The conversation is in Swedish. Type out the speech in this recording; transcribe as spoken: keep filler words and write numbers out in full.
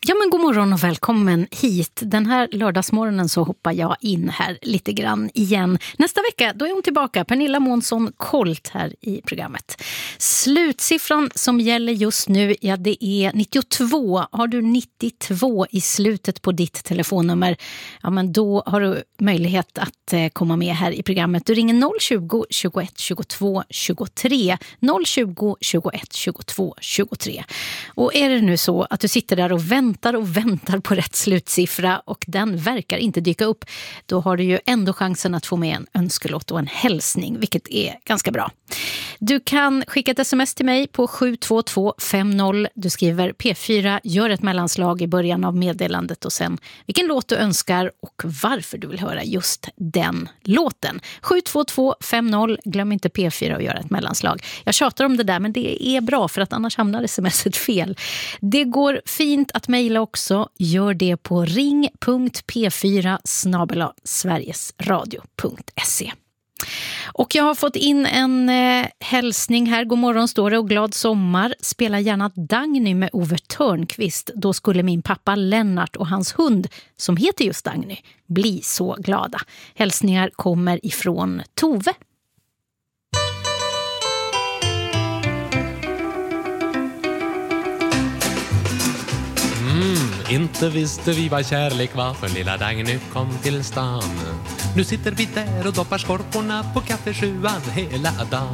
Ja, men god morgon och välkommen hit. Den här lördagsmorgonen så hoppar jag in här lite grann igen. Nästa vecka då är hon tillbaka, Pernilla Månsson Kolt här i programmet. Slutsiffran som gäller just nu, ja det är nittiotvå. Har du nittiotvå i slutet på ditt telefonnummer, ja men då har du möjlighet att eh, komma med här i programmet. Du ringer noll tjugo, tjugoett, tjugotvå, tjugotre. noll tjugo, tjugoett, tjugotvå, tjugotre. Och är det nu så att du sitter där och väntar och väntar på rätt slutsiffra och den verkar inte dyka upp, då har du ju ändå chansen att få med en önskelåt och en hälsning, vilket är ganska bra. Du kan skicka ett sms till mig på sju två två fem noll. Du skriver P fyra, gör ett mellanslag i början av meddelandet och sen vilken låt du önskar och varför du vill höra just den låten. sju två två fem noll, glöm inte P fyra och göra ett mellanslag. Jag tjatar om det där, men det är bra för att annars hamnar smset fel. Det går fint att mejla också. Gör det på ring punkt p fyra snabel-a sverigesradio punkt se. Och jag har fått in en eh, hälsning här. God morgon står det och glad sommar. Spela gärna Dagny med Ove Törnqvist. Då skulle min pappa Lennart och hans hund, som heter just Dagny, bli så glada. Hälsningar kommer ifrån Tove. Inte visste vi vad kärlek var för lilla Dagny kom till stan. Nu sitter vi där och doppar skorporna på kaffesjuan hela dagen.